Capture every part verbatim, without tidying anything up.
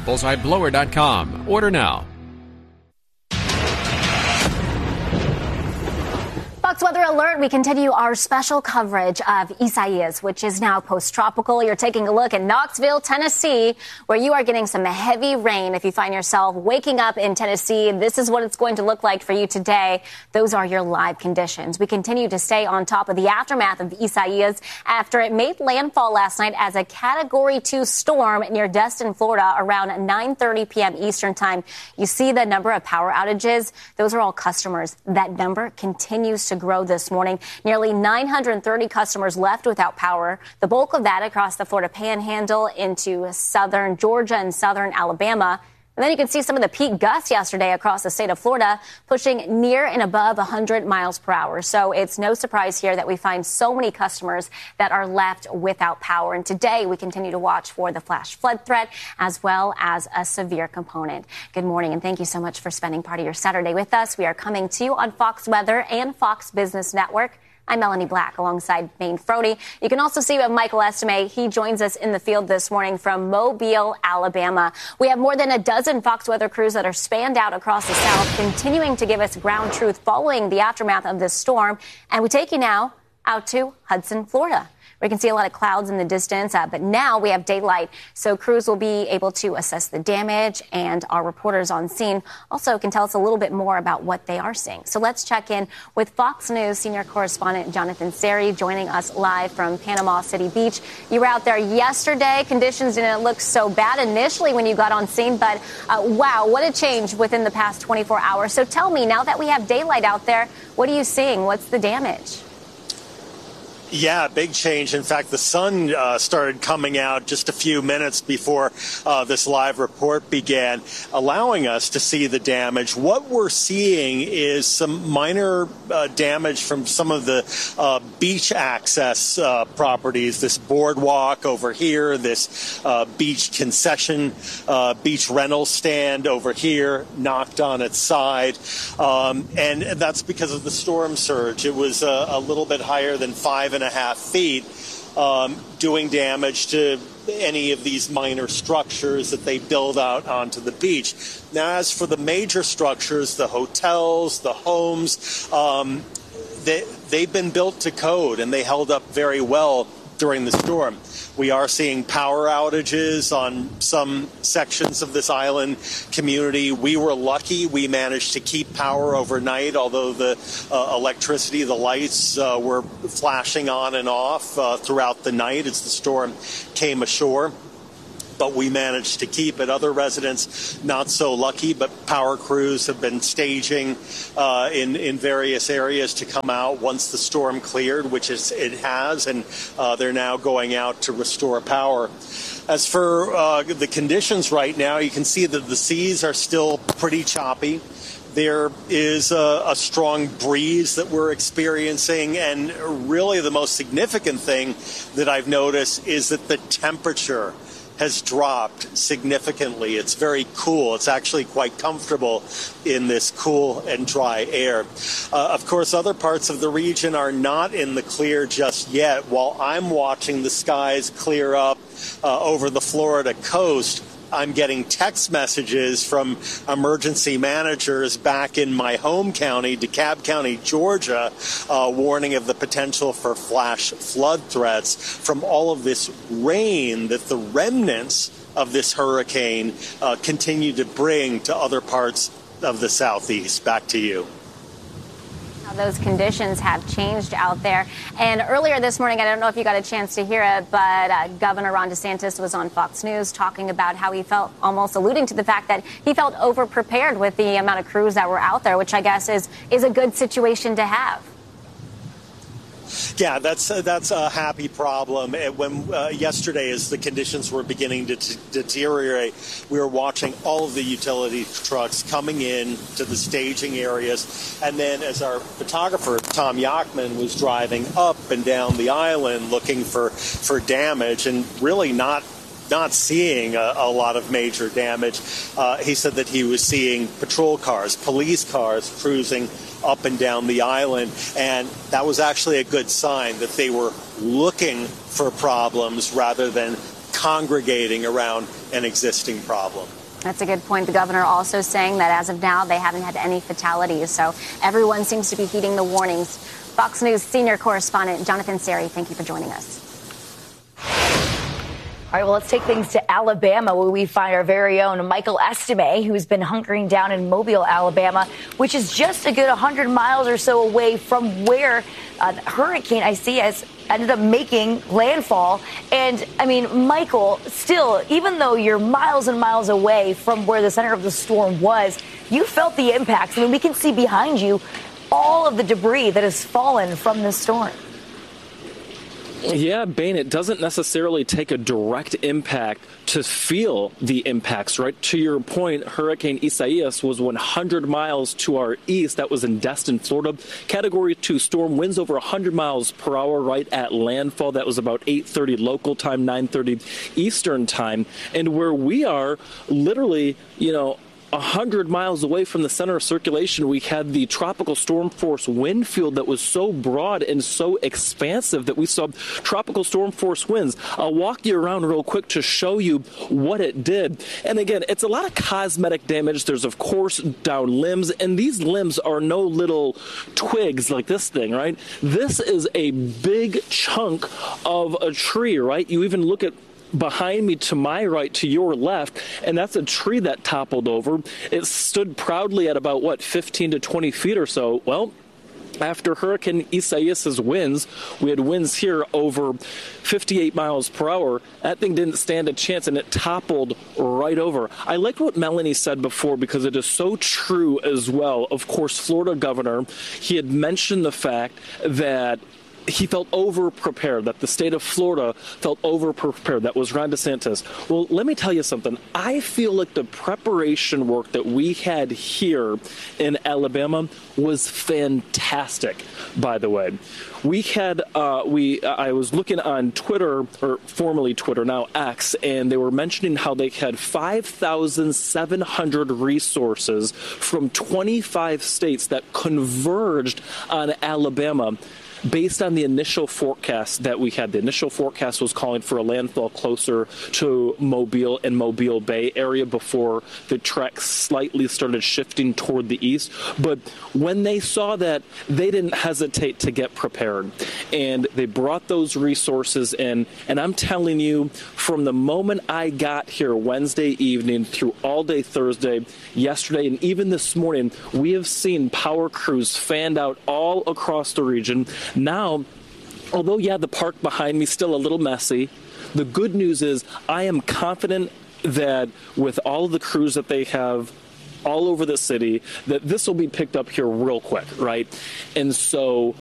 at bullseye blower dot com. Order now. Fox Weather Alert, we continue our special coverage of Isaias, which is now post-tropical. You're taking a look at Knoxville, Tennessee, where you are getting some heavy rain. If you find yourself waking up in Tennessee, this is what it's going to look like for you today. Those are your live conditions. We continue to stay on top of the aftermath of Isaias after it made landfall last night as a Category two storm near Destin, Florida, around nine thirty p.m. Eastern time. You see the number of power outages. Those are all customers. That number continues to grow this morning. Nearly nine hundred thirty customers left without power. The bulk of that across the Florida Panhandle into southern Georgia and southern Alabama. And then you can see some of the peak gusts yesterday across the state of Florida, pushing near and above one hundred miles per hour. So it's no surprise here that we find so many customers that are left without power. And today we continue to watch for the flash flood threat as well as a severe component. Good morning, and thank you so much for spending part of your Saturday with us. We are coming to you on Fox Weather and Fox Business Network. I'm Melanie Black alongside Maine Frody. You can also see we have Michael Estime. He joins us in the field this morning from Mobile, Alabama. We have more than a dozen Fox Weather crews that are spanned out across the South, continuing to give us ground truth following the aftermath of this storm. And we take you now out to Hudson, Florida. We can see a lot of clouds in the distance, uh, but now we have daylight, so crews will be able to assess the damage, and our reporters on scene also can tell us a little bit more about what they are seeing. So let's check in with Fox News senior correspondent Jonathan Seri, joining us live from Panama City Beach. You were out there yesterday. Conditions didn't look so bad initially when you got on scene, but uh, wow, what a change within the past twenty-four hours. So tell me, now that we have daylight out there, what are you seeing? What's the damage? Yeah, big change. In fact, the sun uh, started coming out just a few minutes before uh, this live report began, allowing us to see the damage. What we're seeing is some minor uh, damage from some of the uh, beach access uh, properties, this boardwalk over here, this uh, beach concession, uh, beach rental stand over here, knocked on its side. Um, and that's because of the storm surge. It was uh, a little bit higher than five and a half feet, um, doing damage to any of these minor structures that they build out onto the beach. Now, as for the major structures, the hotels, the homes, um, they, they've been built to code and they held up very well during the storm. We are seeing power outages on some sections of this island community. We were lucky. We managed to keep power overnight, although the uh, electricity, the lights uh, were flashing on and off uh, throughout the night as the storm came ashore. But we managed to keep it. Other residents not so lucky, but power crews have been staging uh, in, in various areas to come out once the storm cleared, which is, it has, and uh, they're now going out to restore power. As for uh, the conditions right now, you can see that the seas are still pretty choppy. There is a, a strong breeze that we're experiencing, and really the most significant thing that I've noticed is that the temperature has dropped significantly. It's very cool. It's actually quite comfortable in this cool and dry air. Uh, of course, other parts of the region are not in the clear just yet. While I'm watching the skies clear up uh, over the Florida coast, I'm getting text messages from emergency managers back in my home county, DeKalb County, Georgia, uh, warning of the potential for flash flood threats from all of this rain that the remnants of this hurricane uh, continue to bring to other parts of the southeast. Back to you. Those conditions have changed out there. And earlier this morning, I don't know if you got a chance to hear it, but uh, Governor Ron DeSantis was on Fox News talking about how he felt, almost alluding to the fact that he felt over-prepared with the amount of crews that were out there, which I guess is, is a good situation to have. Yeah, that's uh, that's a happy problem. When uh, yesterday, as the conditions were beginning to t- deteriorate, we were watching all of the utility trucks coming in to the staging areas, and then as our photographer Tom Yachman was driving up and down the island looking for for damage, and really not. not seeing a, a lot of major damage. Uh, he said that he was seeing patrol cars, police cars cruising up and down the island, and that was actually a good sign that they were looking for problems rather than congregating around an existing problem. That's a good point. The governor also saying that as of now, they haven't had any fatalities. So everyone seems to be heeding the warnings. Fox News senior correspondent Jonathan Seri, thank you for joining us. All right, well, let's take things to Alabama, where we find our very own Michael Estime, who's been hunkering down in Mobile, Alabama, which is just a good one hundred miles or so away from where uh, Hurricane Isaias ended up making landfall. And, I mean, Michael, still, even though you're miles and miles away from where the center of the storm was, you felt the impacts. I mean, we can see behind you all of the debris that has fallen from this storm. Yeah, Bain, it doesn't necessarily take a direct impact to feel the impacts, right? To your point, Hurricane Isaias was one hundred miles to our east. That was in Destin, Florida. Category two storm, winds over one hundred miles per hour right at landfall. That was about eight thirty local time, nine thirty Eastern time. And where we are, literally, you know, one hundred miles away from the center of circulation, we had the tropical storm force wind field that was so broad and so expansive that we saw tropical storm force winds. I'll walk you around real quick to show you what it did. And again, it's a lot of cosmetic damage. There's, of course, down limbs, and these limbs are no little twigs like this thing, right? This is a big chunk of a tree, right? You even look at behind me to my right, to your left, and that's a tree that toppled over. It stood proudly at about, what, fifteen to twenty feet or so. Well, after Hurricane Isaias's winds, we had winds here over fifty-eight miles per hour. That thing didn't stand a chance, and it toppled right over. I liked what Melanie said before because it is so true as well. Of course, Florida governor, he had mentioned the fact that he felt over-prepared, that the state of Florida felt over-prepared. That was Ron DeSantis. Well, let me tell you something. I feel like the preparation work that we had here in Alabama was fantastic, by the way. We had, uh, we, I was looking on Twitter, or formerly Twitter, now X, and they were mentioning how they had five thousand seven hundred resources from twenty-five states that converged on Alabama based on the initial forecast that we had. The initial forecast was calling for a landfall closer to Mobile and Mobile Bay area before the track slightly started shifting toward the east. But when they saw that, they didn't hesitate to get prepared. And they brought those resources in. And I'm telling you, from the moment I got here Wednesday evening through all day Thursday, yesterday, and even this morning, we have seen power crews fanned out all across the region. Now, although, yeah, the park behind me is still a little messy, the good news is I am confident that with all of the crews that they have all over the city, that this will be picked up here real quick, right? And so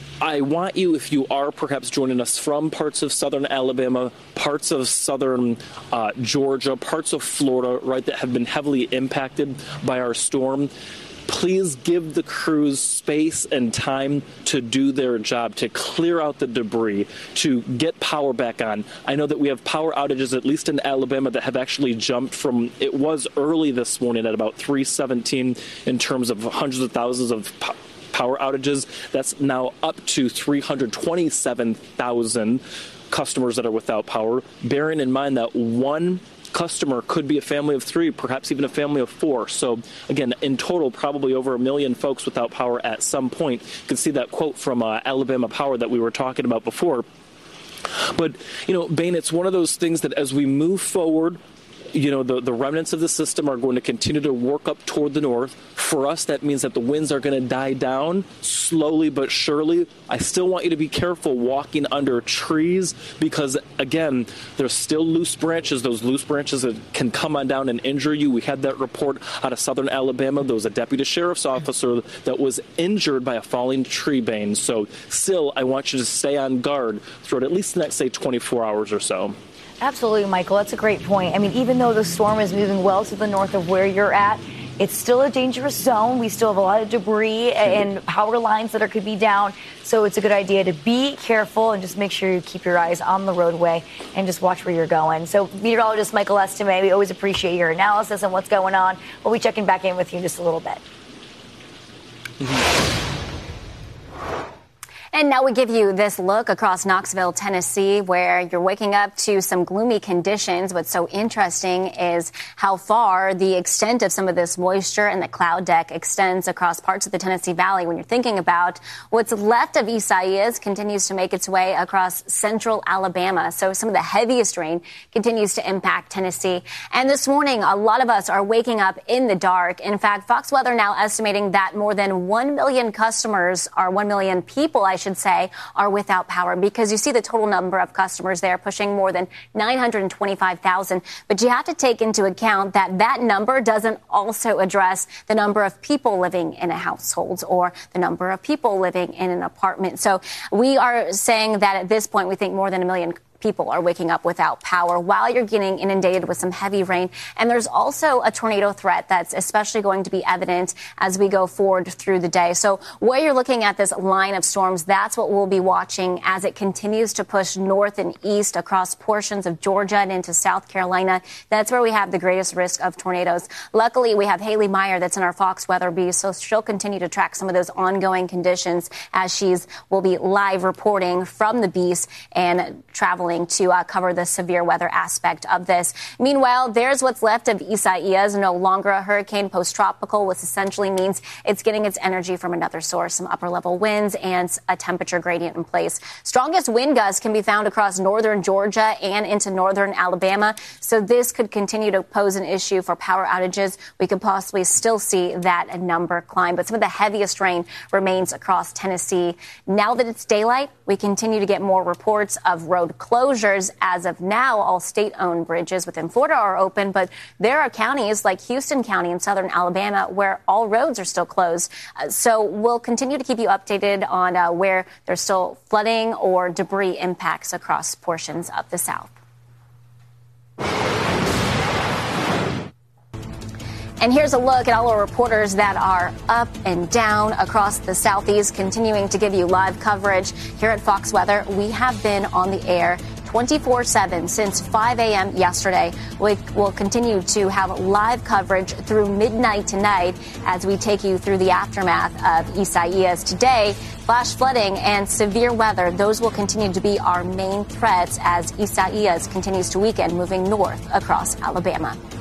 I want you, if you are perhaps joining us from parts of southern Alabama, parts of southern uh, Georgia, parts of Florida, right, that have been heavily impacted by our storm, please give the crews space and time to do their job, to clear out the debris, to get power back on. I know that we have power outages, at least in Alabama, that have actually jumped from, it was early this morning at about three seventeen in terms of hundreds of thousands of po- power outages. That's now up to three hundred twenty-seven thousand customers that are without power, bearing in mind that one customer could be a family of three, perhaps even a family of four. So again, in total, probably over a million folks without power at some point. You can see that quote from uh, Alabama Power that we were talking about before. But, you know, Bain, it's one of those things that as we move forward, you know, the, the remnants of the system are going to continue to work up toward the north. For us, that means that the winds are going to die down slowly but surely. I still want you to be careful walking under trees because, again, there's still loose branches. Those loose branches that can come on down and injure you. We had that report out of southern Alabama. There was a deputy sheriff's officer that was injured by a falling tree, Bain. So still, I want you to stay on guard throughout at least the next, say, twenty-four hours or so. Absolutely, Michael. That's a great point. I mean, even though the storm is moving well to the north of where you're at, it's still a dangerous zone. We still have a lot of debris and power lines that are, could be down. So it's a good idea to be careful and just make sure you keep your eyes on the roadway and just watch where you're going. So meteorologist Michael Estime, we always appreciate your analysis on what's going on. We'll be checking back in with you in just a little bit. And And now we give you this look across Knoxville, Tennessee, where you're waking up to some gloomy conditions. What's so interesting is how far the extent of some of this moisture and the cloud deck extends across parts of the Tennessee Valley. When you're thinking about what's left of Isaias continues to make its way across central Alabama. So some of the heaviest rain continues to impact Tennessee. And this morning, a lot of us are waking up in the dark. In fact, Fox Weather now estimating that more than one million customers, or one million people, I should say, are without power, because you see the total number of customers there pushing more than nine hundred twenty-five thousand. But you have to take into account that that number doesn't also address the number of people living in a household or the number of people living in an apartment. So we are saying that at this point, we think more than a million people are waking up without power while you're getting inundated with some heavy rain. And there's also a tornado threat that's especially going to be evident as we go forward through the day. So where you're looking at this line of storms, that's what we'll be watching as it continues to push north and east across portions of Georgia and into South Carolina. That's where we have the greatest risk of tornadoes. Luckily, we have Haley Meyer that's in our Fox Weather Beast, so she'll continue to track some of those ongoing conditions as she's will be live reporting from the Beast and traveling to uh, cover the severe weather aspect of this. Meanwhile, there's what's left of Isaias, no longer a hurricane, post-tropical, which essentially means it's getting its energy from another source, some upper-level winds and a temperature gradient in place. Strongest wind gusts can be found across northern Georgia and into northern Alabama, so this could continue to pose an issue for power outages. We could possibly still see that number climb, but some of the heaviest rain remains across Tennessee. Now that it's daylight, we continue to get more reports of road closures. As of now, all state-owned bridges within Florida are open, but there are counties like Houston County in southern Alabama where all roads are still closed. Uh, so we'll continue to keep you updated on uh, where there's still flooding or debris impacts across portions of the South. And here's a look at all our reporters that are up and down across the Southeast, continuing to give you live coverage here at Fox Weather. We have been on the air twenty-four seven since five a.m. yesterday. We will continue to have live coverage through midnight tonight as we take you through the aftermath of Isaias. Today, flash flooding and severe weather, those will continue to be our main threats as Isaias continues to weaken, moving north across Alabama.